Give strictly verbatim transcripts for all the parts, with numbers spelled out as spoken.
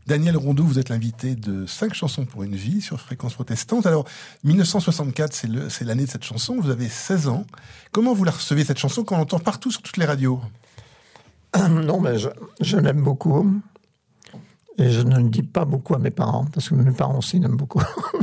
Daniel Rondeau, vous êtes l'invité de cinq chansons pour une vie sur Fréquence Protestante. Alors, mille neuf cent soixante-quatre, c'est, le, c'est l'année de cette chanson. Vous avez seize ans. Comment vous la recevez, cette chanson, qu'on entend partout sur toutes les radios ? Non, mais je, je l'aime beaucoup. Et je ne le dis pas beaucoup à mes parents, parce que mes parents aussi l'aiment beaucoup.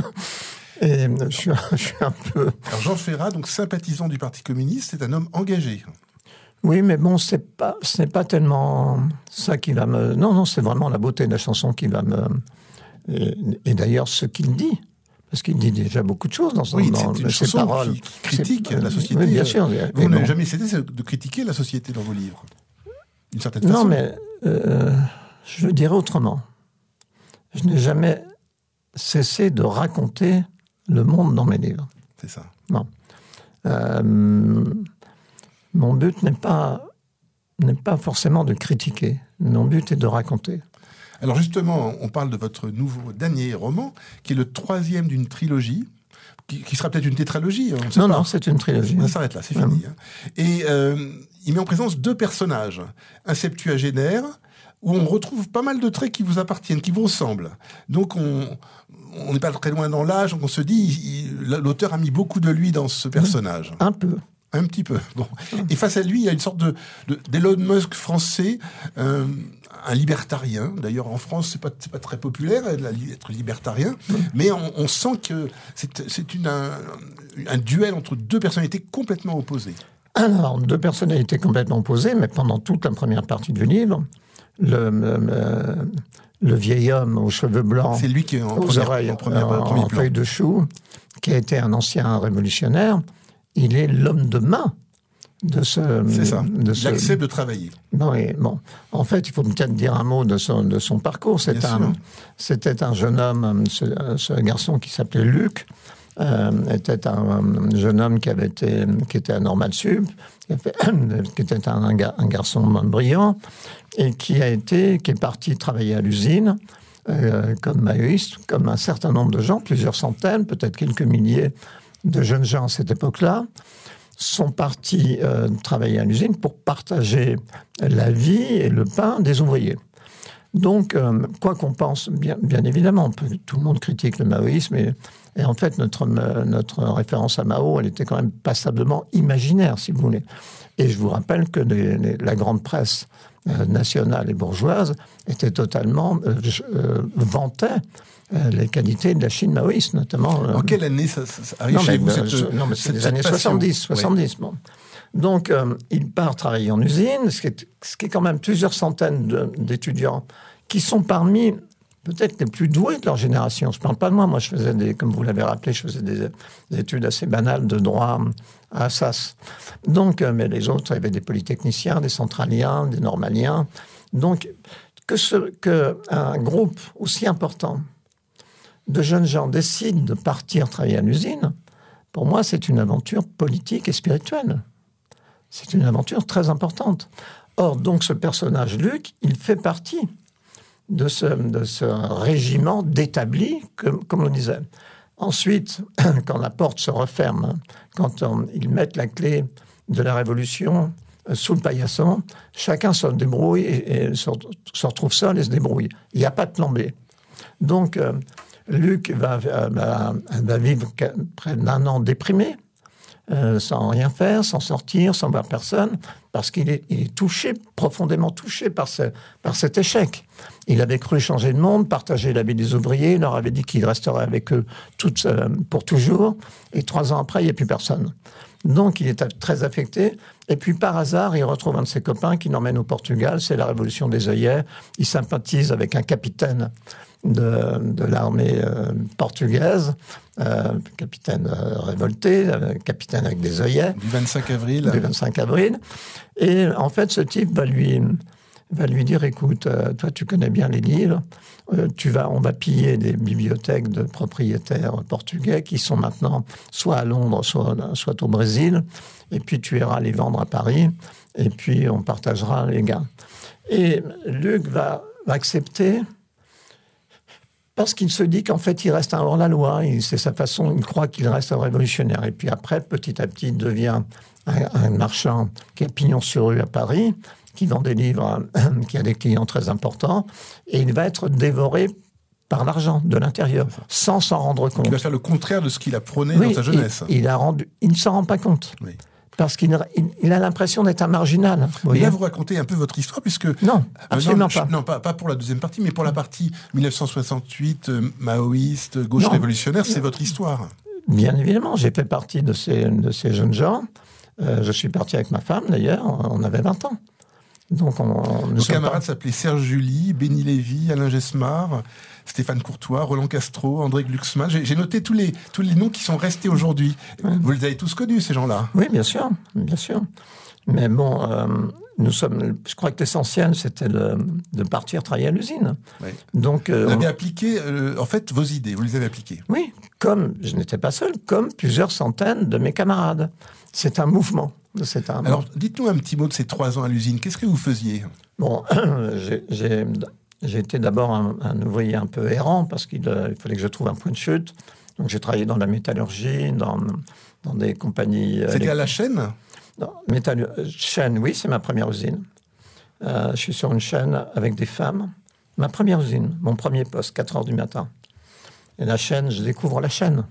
Et je suis, je suis un peu... Alors, Jean Ferrat, donc sympathisant du Parti communiste, c'est un homme engagé. Oui, mais bon, c'est pas, c'est pas tellement ça qui va me... Non, non, c'est vraiment la beauté de la chanson qui va me... Et, et d'ailleurs, ce qu'il dit, parce qu'il dit déjà beaucoup de choses dans, son, oui, dans c'est une ses chanson paroles. Qui, qui critique c'est, la société. Oui, bien sûr. Vous n'avez bon. jamais cessé de critiquer la société dans vos livres, d'une certaine façon. Non, mais euh, je le dirais autrement. Je n'ai jamais cessé de raconter le monde dans mes livres. C'est ça. Non. Euh, mon but n'est pas, n'est pas forcément de critiquer. Mon but est de raconter. Alors justement, on parle de votre nouveau dernier roman, qui est le troisième d'une trilogie, qui, qui sera peut-être une tétralogie. On ne sait non, pas. non, c'est une trilogie. On s'arrête là, c'est fini. Mmh. Et euh, il met en présence deux personnages, un septuagénaire, où on retrouve pas mal de traits qui vous appartiennent, qui vous ressemblent. Donc on on n'est pas très loin dans l'âge, donc on se dit, il, l'auteur a mis beaucoup de lui dans ce personnage. Un peu. Un petit peu. Bon. Et face à lui, il y a une sorte de, de d'Elon Musk français, euh, un libertarien. D'ailleurs, en France, c'est pas c'est pas très populaire d'être libertarien, mmh. mais on, on sent que c'est c'est une un, un duel entre deux personnalités complètement opposées. Alors, deux personnalités complètement opposées, mais pendant toute la première partie du livre, le, le, le vieil homme aux cheveux blancs, c'est lui qui est en aux première, oreilles, en, première, en, premier en plan. feuille de chou, qui a été un ancien révolutionnaire. Il est l'homme de main de ce... C'est ça, de il ce... accepte de travailler. Non, et bon, en fait, il faut peut-être dire un mot de son, de son parcours. C'est un, c'était un jeune homme, ce, ce garçon qui s'appelait Luc, euh, était un jeune homme qui avait été, qui était à Normal Sup, qui, avait, qui était un, un garçon brillant, et qui a été, qui est parti travailler à l'usine, euh, comme maoïste, comme un certain nombre de gens, plusieurs centaines, peut-être quelques milliers de jeunes gens à cette époque-là, sont partis euh, travailler à l'usine pour partager la vie et le pain des ouvriers. Donc, euh, quoi qu'on pense, bien, bien évidemment, peut, tout le monde critique le maoïsme, et, et en fait, notre, notre référence à Mao, elle était quand même passablement imaginaire, si vous voulez. Et je vous rappelle que les, les, la grande presse euh, nationale et bourgeoise était totalement euh, euh, vantait Euh, les qualités de la Chine maoïste, notamment. En quelle année ça, ça, ça arrive non, chez mais, vous euh, cette, je, Non, mais c'est cette, les cette années passion. soixante-dix. soixante-dix Oui. bon. Donc, euh, il part travailler en usine, ce qui est, ce qui est quand même plusieurs centaines de, d'étudiants qui sont parmi peut-être les plus doués de leur génération. Je ne parle pas de moi. Moi, je faisais des, comme vous l'avez rappelé, je faisais des, des études assez banales de droit à Assas. Donc, euh, mais les autres, il y avait des polytechniciens, des centraliens, des normaliens. Donc, que, ce, que un groupe aussi important de jeunes gens décident de partir travailler à l'usine, pour moi, c'est une aventure politique et spirituelle. C'est une aventure très importante. Or, donc, ce personnage, Luc, il fait partie de ce, de ce régiment d'établis, comme, comme on disait. Ensuite, quand la porte se referme, quand on, ils mettent la clé de la Révolution euh, sous le paillasson, chacun se débrouille et, et se, se retrouve seul et se débrouille. Il n'y a pas de plan B. Donc, euh, Luc va, va, va vivre près d'un an déprimé, euh, sans rien faire, sans sortir, sans voir personne, parce qu'il est, il est touché, profondément touché par, ce, par cet échec. Il avait cru changer le monde, partager la vie des ouvriers, il leur avait dit qu'il resterait avec eux toutes, euh, pour toujours, et trois ans après, il n'y a plus personne. Donc, il est très affecté. Et puis, par hasard, il retrouve un de ses copains qui l'emmène au Portugal. C'est la Révolution des œillets. Il sympathise avec un capitaine de, de l'armée euh, portugaise, euh, capitaine euh, révolté, euh, capitaine avec des œillets. Du vingt-cinq avril. Du vingt-cinq avril. Et en fait, ce type va lui, va lui dire, écoute, euh, toi, tu connais bien les livres. Euh, tu vas, on va piller des bibliothèques de propriétaires portugais qui sont maintenant soit à Londres, soit, soit au Brésil. Et puis, tu iras les vendre à Paris. Et puis, on partagera les gains. Et Luc va, va accepter... Parce qu'il se dit qu'en fait, il reste un hors-la-loi. C'est sa façon, il croit qu'il reste un révolutionnaire. Et puis après, petit à petit, il devient un, un marchand qui a pignon sur rue à Paris, qui vend des livres, qui a des clients très importants, et il va être dévoré par l'argent de l'intérieur, sans s'en rendre compte. Il va faire le contraire de ce qu'il a prôné oui, dans sa jeunesse. Il, il, a rendu, il ne s'en rend pas compte. Oui. Parce qu'il il, il a l'impression d'être un marginal. Vous mais là, vous racontez un peu votre histoire, puisque... Non, absolument euh, non, pas. Non, pas, pas pour la deuxième partie, mais pour la partie dix-neuf cent soixante-huit, euh, maoïste, gauche non. révolutionnaire, c'est votre histoire. Bien évidemment, j'ai fait partie de ces, de ces jeunes gens. Euh, je suis parti avec ma femme, d'ailleurs, on avait vingt ans. Donc, on, Nos camarades pas... s'appelaient Serge Julie, Béni Lévy, Alain Gesmar, Stéphane Courtois, Roland Castro, André Glucksmann. J'ai, j'ai noté tous les, tous les noms qui sont restés aujourd'hui. Oui. Vous les avez tous connus, ces gens-là? Oui, bien sûr, bien sûr. Mais bon, euh, nous sommes. Je crois que l'essentiel, c'était de, de partir travailler à l'usine. Oui. Donc, euh, vous avez on... appliqué, euh, en fait, vos idées. Vous les avez appliquées. Oui, comme je n'étais pas seul, comme plusieurs centaines de mes camarades. C'est un mouvement. C'est un... Alors, dites-nous un petit mot de ces trois ans à l'usine. Qu'est-ce que vous faisiez? Bon, j'ai, j'ai, j'ai été d'abord un, un ouvrier un peu errant parce qu'il euh, il fallait que je trouve un point de chute. Donc, j'ai travaillé dans la métallurgie, dans, dans des compagnies... Euh, C'était les... à la chaîne? Non, métallur... chaîne, oui, c'est ma première usine. Euh, je suis sur une chaîne avec des femmes. Ma première usine, mon premier poste, quatre heures du matin. Et la chaîne, je découvre la chaîne.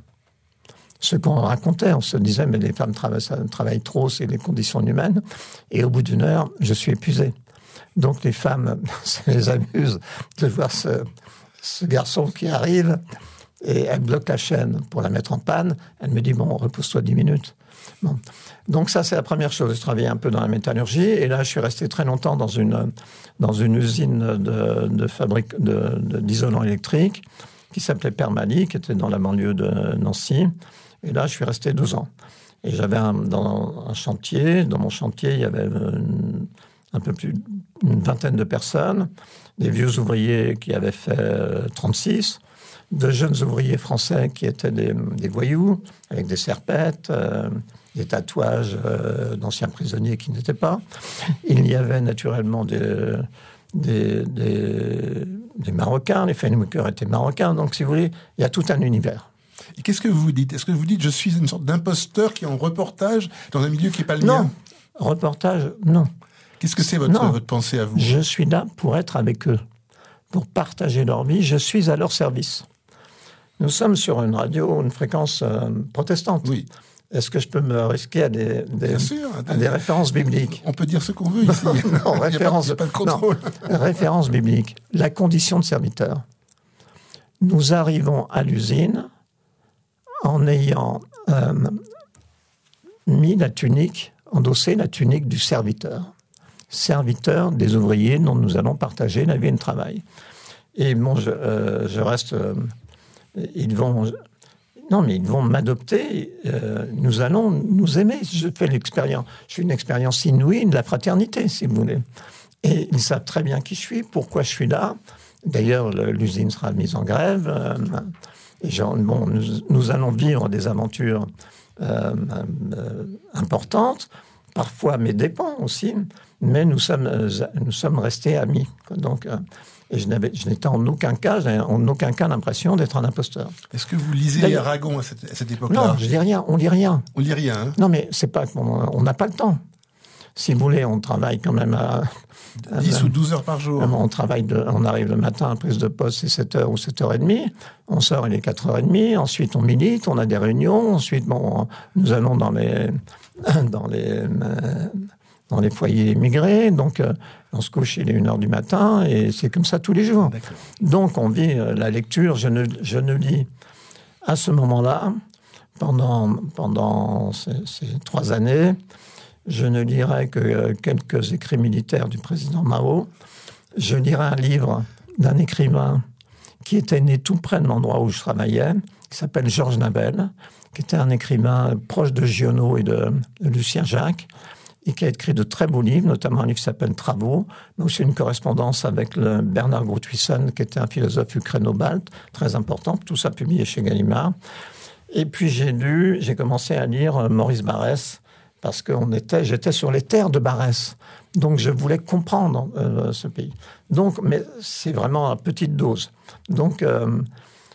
Ce qu'on racontait, on se disait, mais les femmes travaillent, travaillent trop, c'est les conditions humaines. Et au bout d'une heure, je suis épuisé. Donc les femmes, ça les amuse de voir ce, ce garçon qui arrive et elle bloque la chaîne pour la mettre en panne. Elle me dit, bon, repose-toi dix minutes. Bon. Donc ça, c'est la première chose. Je travaillais un peu dans la métallurgie et là, je suis resté très longtemps dans une, dans une usine de, de fabrique de, de, d'isolant électrique qui s'appelait Permali, qui était dans la banlieue de Nancy. Et là, je suis resté douze ans. Et j'avais un, dans un chantier, dans mon chantier, il y avait une, un peu plus d'une vingtaine de personnes, des vieux ouvriers qui avaient fait euh, trente-six, de jeunes ouvriers français qui étaient des, des voyous, avec des serpettes, euh, des tatouages euh, d'anciens prisonniers qui n'étaient pas. Il y avait naturellement des, des, des, des Marocains, les filmmakers étaient marocains, donc si vous voulez, il y a tout un univers. Et qu'est-ce que vous vous dites? Est-ce que vous dites je suis une sorte d'imposteur qui est en reportage dans un milieu qui n'est pas le non. mien? Non, reportage, non. Qu'est-ce que c'est votre, votre pensée à vous? Je suis là pour être avec eux, pour partager leur vie. Je suis à leur service. Nous sommes sur une radio, une fréquence euh, protestante. Oui. Est-ce que je peux me risquer à des, des, Bien sûr, à des références bibliques? On peut dire ce qu'on veut ici. Non, référence, il n'y a pas de contrôle. Non, référence biblique. La condition de serviteur. Nous arrivons à l'usine en ayant euh, mis la tunique, endossé la tunique du serviteur. Serviteur des ouvriers dont nous allons partager la vie et le travail. Et bon, je, euh, je reste... Euh, ils vont... Non, mais ils vont m'adopter. Euh, nous allons nous aimer. Je fais l'expérience. Je fais une expérience inouïe de la fraternité, si vous voulez. Et ils savent très bien qui je suis, pourquoi je suis là. D'ailleurs, le, l'usine sera mise en grève. Euh, et genre, bon, nous, nous allons vivre des aventures euh, euh, importantes, parfois à mes dépens aussi, mais nous sommes, euh, nous sommes restés amis. Donc, euh, et je, n'avais, je n'étais en aucun cas, j'avais en aucun cas l'impression d'être un imposteur. Est-ce que vous lisez D'ailleurs, Aragon à cette, à cette époque-là? Non, je lis rien, on lit rien. On lit rien, hein? Non, mais c'est pas on n'a pas le temps. Si vous voulez, on travaille quand même à... dix ou douze heures par jour. On, travaille de, on arrive le matin à prise de poste, c'est sept heures ou sept heures trente. On sort, il est quatre heures trente. Ensuite, on milite, on a des réunions. Ensuite, bon, nous allons dans les, dans les, dans les foyers immigrés. Donc, on se couche, il est une heure du matin. Et c'est comme ça tous les jours. D'accord. Donc, on vit la lecture. Je ne, je ne lis à ce moment-là, pendant, pendant ces, ces trois années... Je ne lirai que quelques écrits militaires du président Mao. Je lirai un livre d'un écrivain qui était né tout près de l'endroit où je travaillais, qui s'appelle Georges Nabel, qui était un écrivain proche de Giono et de, de Lucien Jacques, et qui a écrit de très beaux livres, notamment un livre qui s'appelle Travaux, mais aussi une correspondance avec le Bernard Groothuissen, qui était un philosophe ukraino-balte, très important, tout ça publié chez Gallimard. Et puis j'ai lu, j'ai commencé à lire Maurice Barrès, parce que on était, j'étais sur les terres de Barrès. Donc, je voulais comprendre euh, ce pays. Donc, mais c'est vraiment à petite dose. Donc, euh,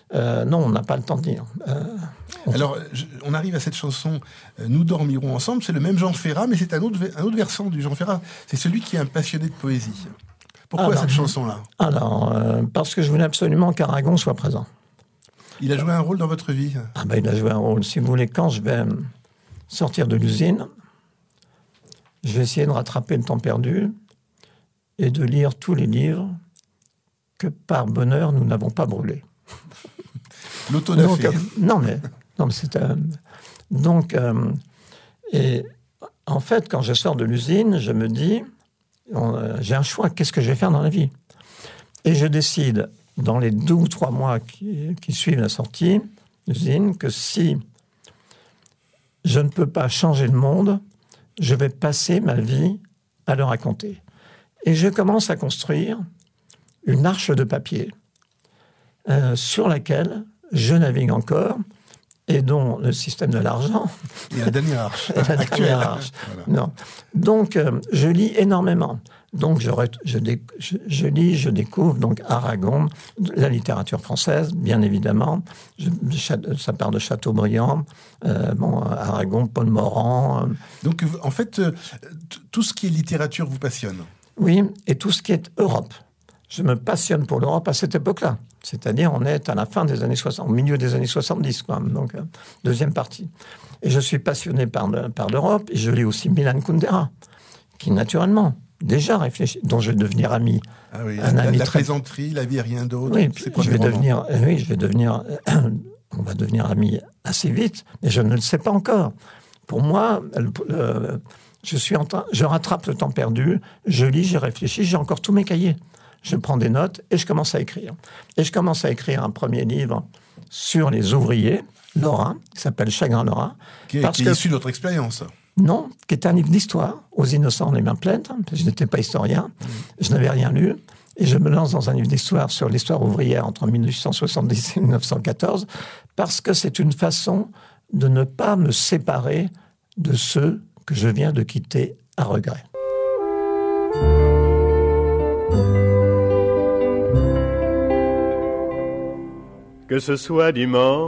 Euh, non, on n'a pas le temps de dire. Euh, on... Alors, je, on arrive à cette chanson euh, « Nous dormirons ensemble ». C'est le même Jean Ferrat, mais c'est un autre, un autre versant du Jean Ferrat. C'est celui qui est un passionné de poésie. Pourquoi alors, cette chanson-là? Alors, euh, parce que je voulais absolument qu'Aragon soit présent. Il a joué un rôle dans votre vie? Ah ben, il a joué un rôle. Si vous voulez, quand je vais sortir de l'usine, je vais essayer de rattraper le temps perdu et de lire tous les livres que, par bonheur, nous n'avons pas brûlés. L'autodafé. Euh, non, mais, non, mais c'est... Euh, donc, euh, et en fait, quand je sors de l'usine, je me dis, euh, j'ai un choix, qu'est-ce que je vais faire dans la vie? Et je décide, dans les deux ou trois mois qui, qui suivent la sortie de l'usine, que si je ne peux pas changer le monde, je vais passer ma vie à le raconter. Et je commence à construire une arche de papier euh, sur laquelle je navigue encore et dont le système de l'argent... Et la dernière arche. la dernière arche. Voilà. Non. Donc, euh, je lis énormément. Donc, je, je, je, je lis, je découvre donc Aragon, la littérature française, bien évidemment. Je, ça part de Chateaubriand, euh, bon, Aragon, Paul Morand. Euh. Donc, en fait, tout ce qui est littérature vous passionne? Oui, et tout ce qui est Europe. Je me passionne pour l'Europe à cette époque-là. C'est-à-dire, on est à la fin des années soixante, au milieu des années soixante-dix, quand même, donc euh, deuxième partie. Et je suis passionné par, le, par l'Europe, et je lis aussi Milan Kundera, qui, naturellement, déjà réfléchit, dont je vais devenir ami. Ah oui, un la, ami la très... plaisanterie, la vie et rien d'autre. Oui, je vais devenir, euh, oui, je vais devenir, euh, on va devenir amis assez vite, mais je ne le sais pas encore. Pour moi, le, le, je suis en train, je rattrape le temps perdu, je lis, je réfléchis, j'ai encore tous mes cahiers. Je prends des notes et je commence à écrire. Et je commence à écrire un premier livre sur les ouvriers, Lorrain, qui s'appelle Chagrin Lorrain. Qui est, parce qui est que, issu de votre expérience? Non, qui est un livre d'histoire, aux innocents les mains pleines. Je n'étais pas historien, mmh. je n'avais rien lu. Et je me lance dans un livre d'histoire sur l'histoire ouvrière entre dix-huit cent soixante-dix et dix-neuf cent quatorze, parce que c'est une façon de ne pas me séparer de ceux que je viens de quitter à regret. Que ce soit dimanche